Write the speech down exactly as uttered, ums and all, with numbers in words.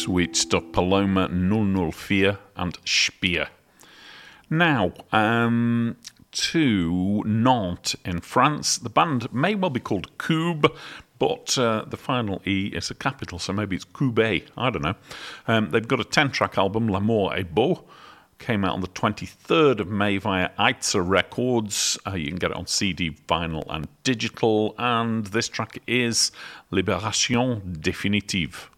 Sweet stuff. Paloma, null null four and Spier. Now, um, to Nantes in France. The band may well be called Cube, but uh, the final E is a capital, so maybe it's Cube. I don't know. Um, they've got a ten-track album, L'amour est beau. Came out on the twenty-third of May via Aitzer Records. Uh, you can get it on C D, vinyl, and digital. And this track is Libération Définitive.